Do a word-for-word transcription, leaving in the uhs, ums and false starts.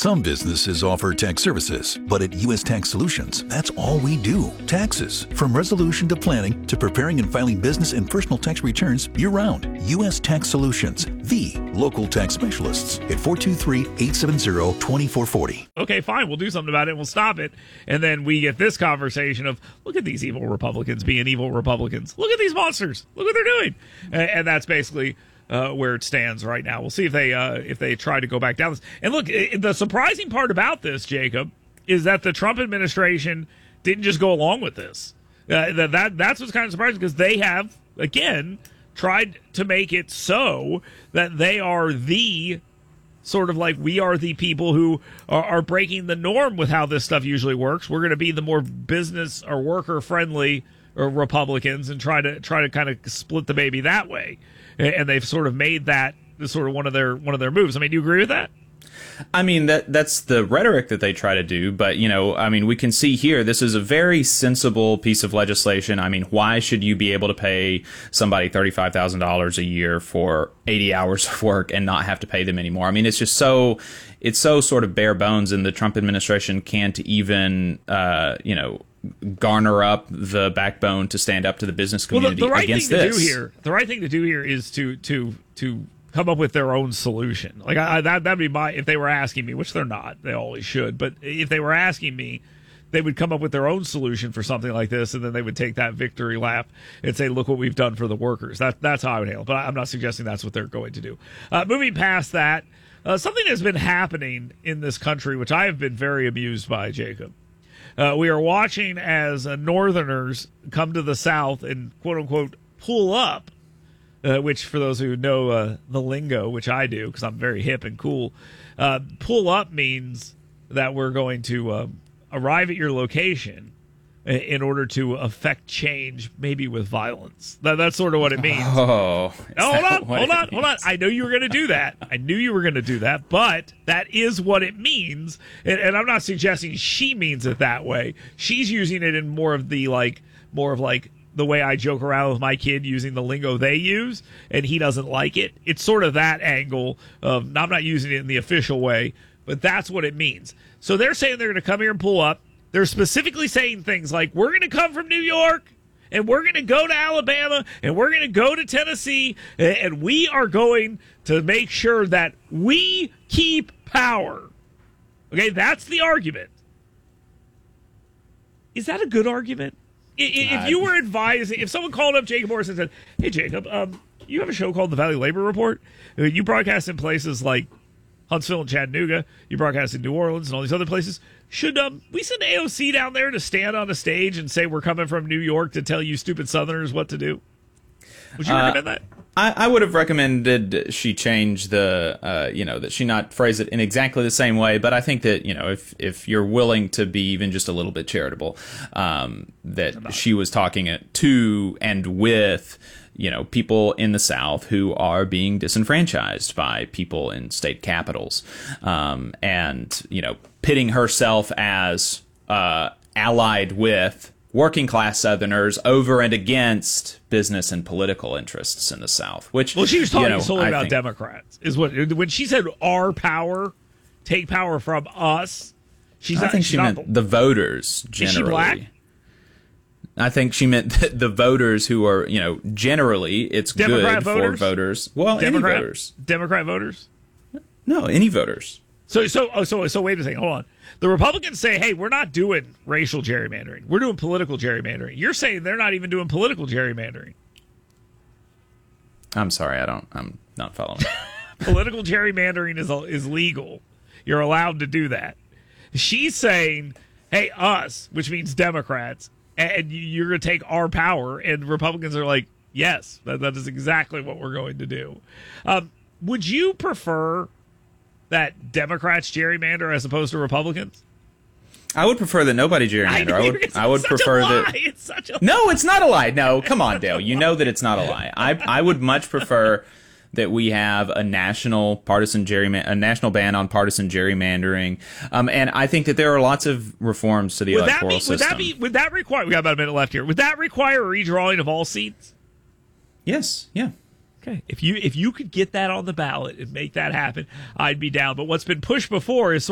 Some businesses offer tax services, but at U S Tax Solutions, that's all we do. Taxes. From resolution to planning to preparing and filing business and personal tax returns year-round. U S Tax Solutions, the local tax specialists at four two three, eight seven zero, two four four zero. Okay, fine, we'll do something about it and we'll stop it. And then we get this conversation of, look at these evil Republicans being evil Republicans. Look at these monsters. Look what they're doing. And, and that's basically uh, where it stands right now. We'll see if they uh, if they try to go back down this. And look, it, the surprising part about this, Jacob, is that the Trump administration didn't just go along with this. Uh, that, that That's what's kind of surprising, because they have, again, tried to make it so that they are the sort of like, we are the people who are, are breaking the norm with how this stuff usually works. We're going to be the more business or worker friendly or Republicans and try to try to kind of split the baby that way. And they've sort of made that sort of one of their one of their moves. I mean, do you agree with that? I mean, that that's the rhetoric that they try to do. But, you know, I mean, we can see here, this is a very sensible piece of legislation. I mean, why should you be able to pay somebody thirty-five thousand dollars a year for eighty hours of work and not have to pay them anymore? I mean, it's just so it's so sort of bare bones, and the Trump administration can't even, uh, you know, garner up the backbone to stand up to the business community well, the, the right against thing this. To do here, the right thing to do here is to to to come up with their own solution. Like I, that that'd be my, if they were asking me, which they're not, they always should, but if they were asking me, they would come up with their own solution for something like this, and then they would take that victory lap and say, look what we've done for the workers. That that's how I would handle it, but I'm not suggesting that's what they're going to do. Uh, moving past that, uh, something has been happening in this country, which I have been very amused by, Jacob. Uh, we are watching as uh, Northerners come to the South and, quote-unquote, pull up, uh, which for those who know uh, the lingo, which I do because I'm very hip and cool, uh, pull up means that we're going to uh, arrive at your location in order to affect change, maybe with violence. That, that's sort of what it means. Oh, now, hold on, hold on, hold on. I know you were going to do that. I knew you were going to do that, but that is what it means. And, and I'm not suggesting she means it that way. She's using it in more of the, like, more of like the way I joke around with my kid using the lingo they use, and he doesn't like it. It's sort of that angle of, I'm not using it in the official way, but that's what it means. So they're saying they're going to come here and pull up. They're specifically saying things like, we're going to come from New York, and we're going to go to Alabama, and we're going to go to Tennessee, and we are going to make sure that we keep power. Okay, that's the argument. Is that a good argument? If you were advising, if someone called up Jacob Morris and said, hey, Jacob, um, you have a show called The Valley Labor Report. You broadcast in places like Huntsville and Chattanooga. You broadcast in New Orleans and all these other places. Should um, we send A O C down there to stand on a stage and say we're coming from New York to tell you stupid Southerners what to do? Would you uh, recommend that? I, I would have recommended she change the, uh, you know, that she not phrase it in exactly the same way. But I think that, you know, if if you're willing to be even just a little bit charitable, um, that she was talking it to and with, you know, people in the South who are being disenfranchised by people in state capitals, um, and, you know, pitting herself as uh, allied with working class Southerners over and against business and political interests in the South. Which, well, she was talking you know, solely I about think, Democrats. Is what when she said our power, take power from us. She's I not, think she's she not, meant the voters generally. Is she black? I think she meant the, the voters who are, you know, generally it's Democrat good voters? for voters. Well, Democrat, any voters. Democrat voters? No, any voters. So, so, oh, so, so, wait a second. Hold on. The Republicans say, "Hey, we're not doing racial gerrymandering. We're doing political gerrymandering." You're saying they're not even doing political gerrymandering. I'm sorry, I don't. I'm not following. Political gerrymandering is is legal. You're allowed to do that. She's saying, "Hey, us," which means Democrats, and you're going to take our power. And Republicans are like, "Yes, that, that is exactly what we're going to do." Um, would you prefer that Democrats gerrymander as opposed to Republicans? I would prefer that nobody gerrymander. I, I would. I would prefer that. It's such a no, it's not a lie. No, come on, Dale. You know that it's not a lie. I I would much prefer that we have a national partisan gerryman- a national ban on partisan gerrymandering. Um, and I think that there are lots of reforms to the would electoral that be, system. Would that be? Would that require? We got about a minute left here. Would that require a redrawing of all seats? Yes. Yeah. Okay, if you if you could get that on the ballot and make that happen, I'd be down. But what's been pushed before is